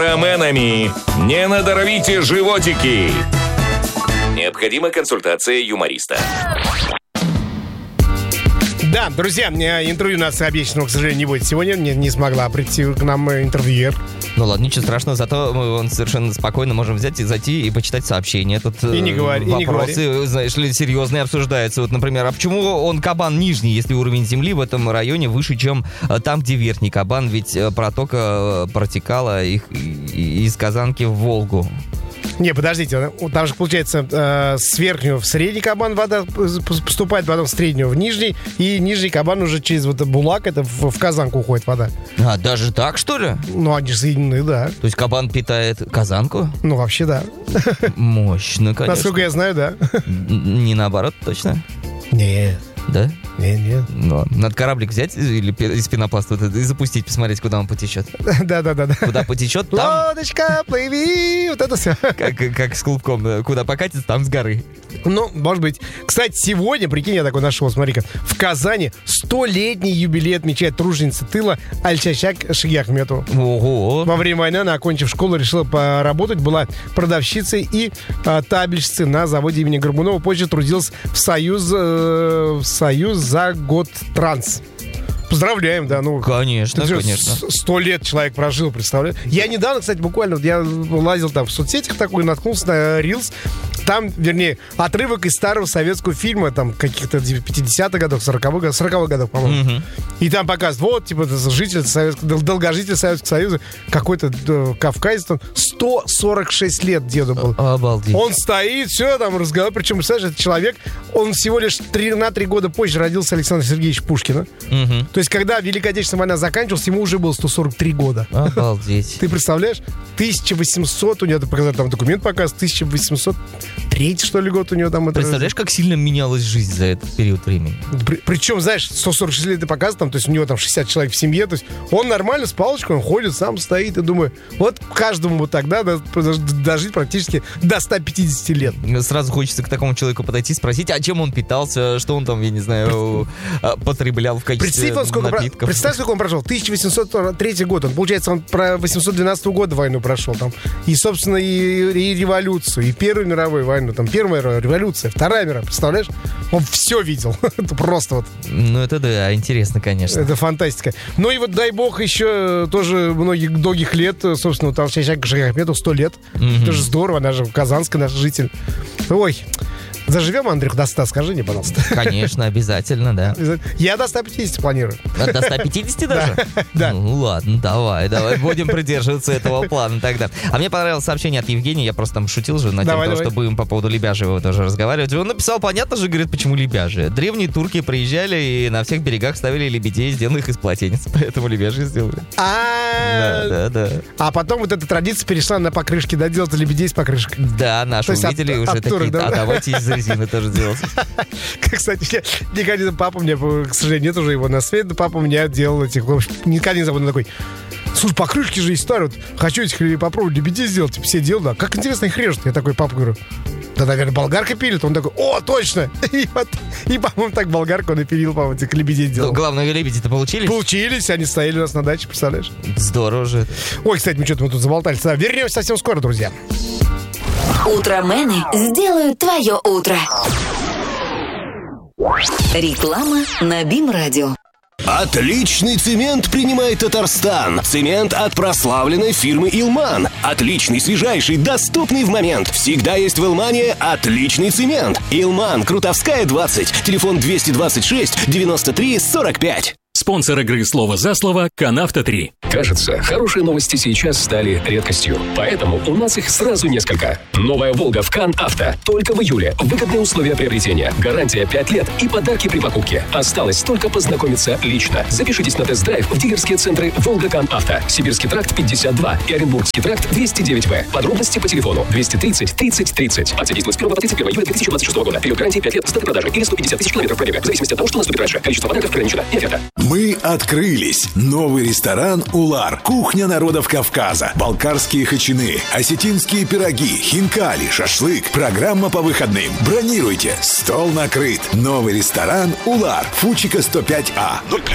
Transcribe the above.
Романами. Не надоровите животики. Необходима консультация юмориста. Да, друзья, интервью у нас обещанного, к сожалению, не будет сегодня. Не смогла прийти к нам интервьюер. Ну ладно, ничего страшного, зато мы совершенно спокойно можем взять и зайти и почитать сообщения. Тут и не говори, вопросы, знаешь ли, серьезные обсуждаются. Вот, например, а почему он кабан нижний, если уровень земли в этом районе выше, чем там, где верхний кабан? Ведь протока протекала из Казанки в Волгу. Не, подождите, там же, получается, с верхнего в средний кабан вода поступает, потом с среднего в нижний, и нижний кабан уже через вот Булак, это в Казанку уходит вода. А, даже так, что ли? Ну, они же соединены, да. То есть кабан питает Казанку? Ну, вообще, да. Мощно, конечно. Насколько я знаю, да. Не наоборот, точно? Нет. Да? Нет. Ну, надо кораблик взять или из пенопласта и запустить, посмотреть, куда он потечет. Да. Куда потечет, там... Лодочка, плыви, вот это все. Как с клубком. Куда покатится, там с горы. Ну, может быть. Кстати, сегодня, прикинь, я такой нашел, смотри-ка, в Казани 100-летний юбилей отмечает труженица тыла Альчачак Шигиахметова. Ого! Во время войны она, окончив школу, решила поработать, была продавщицей и табельщицей на заводе имени Горбунова. Позже трудилась в Союз за год транс. Поздравляем, да, ну. Конечно. 100 лет человек прожил, представляешь? Я недавно, кстати, буквально, я лазил там в соцсетях такой, наткнулся на Reels. Там, вернее, отрывок из старого советского фильма, там, каких-то 50-х годов, 40-х годов, по-моему. Угу. И там показывают, вот, типа, житель долгожитель Советского Союза, какой-то кавказец, там, 146 лет деду был. Обалдеть. Он стоит, все, там, разговаривает. Причем, представляешь, этот человек, он всего лишь на 3 года позже родился Александр Сергеевич Пушкина. Угу. То есть, когда Великая Отечественная война заканчивалась, ему уже было 143 года. Обалдеть. Ты представляешь? 1800, у него, там документ показывает, 1803, что ли, год у него там. Представляешь, как сильно менялась жизнь за этот период времени? Причем, знаешь, 146 лет ты показывает, там, то есть у него там 60 человек в семье, то есть он нормально с палочкой, он ходит, сам стоит, и думаю, вот каждому вот тогда дожить практически до 150 лет. Сразу хочется к такому человеку подойти, спросить, а чем он питался, что он там, я не знаю, потреблял в качестве напитков. Представь, сколько он прошел. 1803 год. Он, получается, он про 812 года войну прошел. Там. И, собственно, и революцию, и Первую мировую войну. Там Первая революция, Вторая мировая. Представляешь? Он все видел. Это просто вот... Ну, это да, интересно, конечно. Это фантастика. Ну и вот, дай бог, еще тоже многих лет, собственно, там Альчачак Шигиахметову 100 лет. Это же здорово. Она же казанская наш житель. Ой... Заживем, Андрюх, до 100, скажи мне, пожалуйста. Конечно, обязательно, да. Я до 150 планирую. До 150 даже? Да. Ну ладно, давай, будем придерживаться этого плана тогда. А мне понравилось сообщение от Евгения, я просто там шутил же на тему того, что будем по поводу Лебяжьего тоже разговаривать. Он написал, понятно же, говорит, почему Лебяжье. Древние турки приезжали и на всех берегах ставили лебедей, сделанных из полотенец. Поэтому Лебяжье сделали. Да. А потом вот эта традиция перешла на покрышки, да, делать лебедей с покрышкой. Да, наши увидели уже такие, давайте из резины тоже делать. Кстати, никогда папа мне, к сожалению, нет уже его на свете, но папа мне делал этих, никогда не забуду, такой: слушай, покрышки же есть старые, вот, хочу этих попробовать лебедей сделать, типа, все делают, да, как интересно их режут. Я такой, папа, говорю, да, наверное, болгарка пилит. Он такой, о, точно! И по-моему, так болгарку напилил, по-моему, этих лебедей делал. Ну, главное, лебеди-то получились? Получились, они стояли у нас на даче, представляешь? Здорово же. Ой, кстати, мы что-то тут заболтались. Да, вернемся совсем скоро, друзья. Утромены сделают твое утро. Реклама на БИМ-радио. Отличный цемент принимает Татарстан. Цемент от прославленной фирмы «Илман». Отличный, свежайший, доступный в момент. Всегда есть в «Илмане» отличный цемент. «Илман», Крутовская, 20. Телефон 226 93 45. Спонсор игры «Слово за слово» «Канавто-3». Кажется, хорошие новости сейчас стали редкостью. Поэтому у нас их сразу несколько. Новая «Волга» в Кан-Авто. Только в июле. Выгодные условия приобретения. Гарантия 5 лет и подарки при покупке. Осталось только познакомиться лично. Запишитесь на тест-драйв в дилерские центры «Волга Кан-Авто». Сибирский тракт 52 и Оренбургский тракт 209В. Подробности по телефону 230 30 30. Акция действует с 1 по 31 июля 2026 года. Период гарантии 5 лет с даты продажи или 150 тысяч километров пробега. В зависимости от того, что наступит раньше. Количество подарков ограничено. Не оферта. Мы открылись. Новый ресторан «Улар». Кухня народов Кавказа. Балкарские хачины, осетинские пироги, хинкали, шашлык. Программа по выходным. Бронируйте. Стол накрыт. Новый ресторан «Улар». Фучика 105А.